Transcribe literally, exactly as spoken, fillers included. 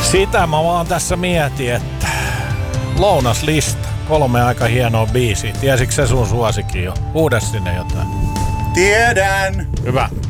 Sitä mä vaan tässä mietin, että lounaslista. Kolme aika hienoa biisiä. Tiesitkö se sun suosikin jo? Huuda sinne jotain. Tiedän. Hyvä.